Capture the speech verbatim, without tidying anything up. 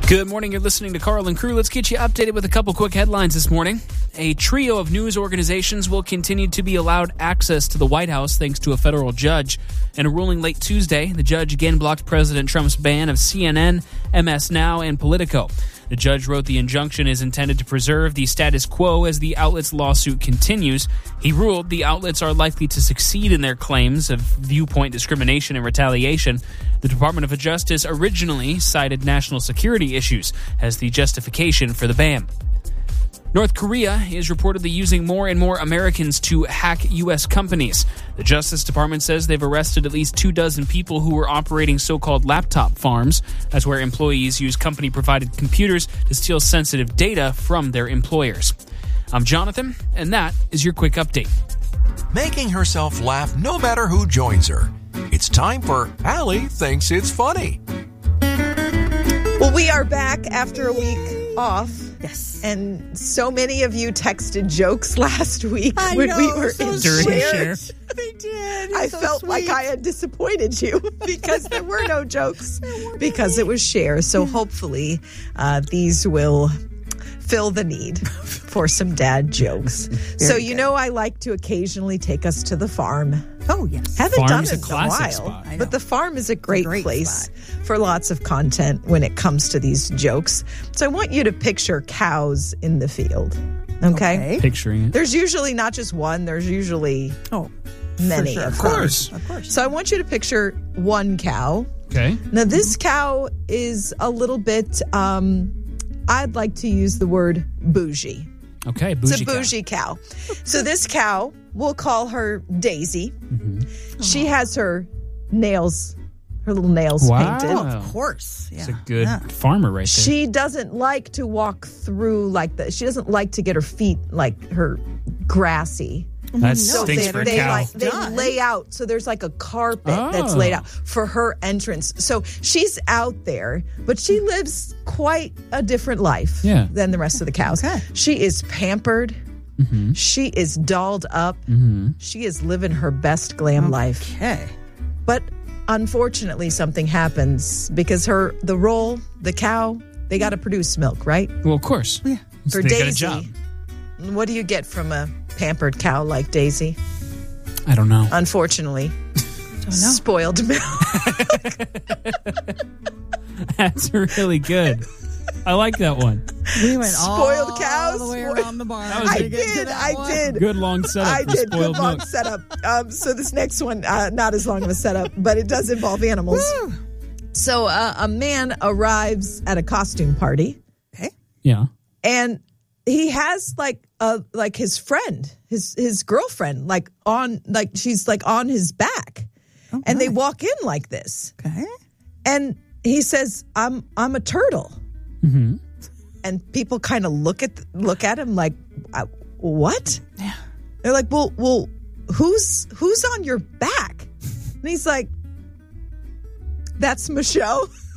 Good morning. You're listening to Carl and Crew. Let's get you updated with a couple quick headlines this morning. A trio of news organizations will continue to be allowed access to the White House thanks to a federal judge. In a ruling late Tuesday, the judge again blocked President Trump's ban of C N N, M S Now, and Politico. The judge wrote the injunction is intended to preserve the status quo as the outlet's lawsuit continues. He ruled the outlets are likely to succeed in their claims of viewpoint discrimination and retaliation. The Department of Justice originally cited national security issues as the justification for the ban. North Korea is reportedly using more and more Americans to hack U S companies. The Justice Department says they've arrested at least two dozen people who were operating so-called laptop farms. That's where employees use company-provided computers to steal sensitive data from their employers. I'm Jonathan, and that is your quick update. Making herself laugh no matter who joins her. It's time for Allie Thinks It's Funny. Well, we are back after a week off. Yes. And so many of you texted jokes last week I when know, we were so in During the share. share. They did. I So felt sweet. like I had disappointed you because there were no jokes because it was share. So hopefully uh, these will fill the need for some dad jokes. So you know I like to occasionally take us to the farm. Oh, yes. Haven't Farm done is it a in classic a while, spot. I know. but the farm is a great, great place spot. for lots of content when it comes to these jokes. So I want you to picture cows in the field. Okay? Okay. Picturing it. There's usually not just one, there's usually Oh, many for sure. of Of them. course. Of course. So I want you to picture one cow. Okay. Now, this cow is a little bit, um, I'd like to use the word bougie. Okay. It's Bougie a bougie cow. So this cow, we'll call her Daisy. Mm-hmm. She has her nails, her little nails Wow. painted. Oh, of course. Yeah. It's a good Yeah. farmer right there. She doesn't like to walk through like that. She doesn't like to get her feet like her grassy. that No, stinks they, for a they cow. like they Done. lay out, so there's like a carpet Oh. that's laid out for her entrance. So she's out there, but she lives quite a different life Yeah. than the rest of the cows. Okay. She is pampered. Mm-hmm. She is dolled up. Mm-hmm. She is living her best glam life. Okay. But unfortunately, something happens because her the role, the cow, they got to produce milk, right? Well, of course. Yeah. For they got a Daisy. job. What do you get from a pampered cow like Daisy? I don't know. Unfortunately, Don't know. spoiled milk. That's really good. I like that one. We went Spoiled all cows? the way Spoiled- around the barn. That was to a- get to did, that I one. did. Good long setup I for did. Good spoiled long milk. setup. Um, so this next one, uh, not as long of a setup, but it does involve animals. Woo. So uh, a man arrives at a costume party, Okay. Yeah. and he has like a like his friend, his his girlfriend, like on like she's like on his back, Oh, and they my. walk in like this, Okay. and he says, "I'm I'm a turtle," Mm-hmm. and people kind of look at look at him like, "Uh, "What?" Yeah. They're like, well, well, who's who's on your back? And he's like, that's Michelle.